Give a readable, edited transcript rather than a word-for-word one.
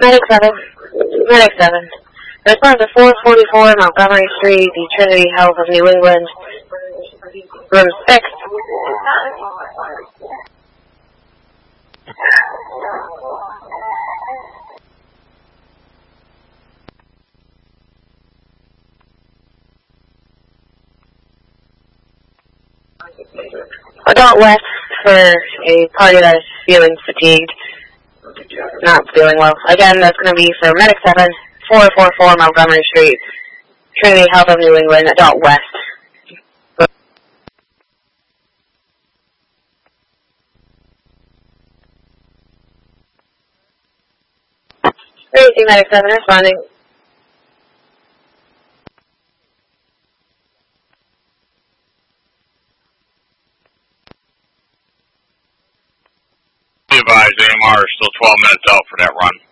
Medic 7. Medic 7. Respond to 444 Montgomery Street, the Trinity Health of New England. Room 6. Adult West for a party that is feeling fatigued. Not feeling well. Again, that's going to be for Medic 7, 444 Montgomery Street, Trinity Health of New England, Adult West. Racing Medic 7 responding. Advise AMR is still 12 minutes out for that run.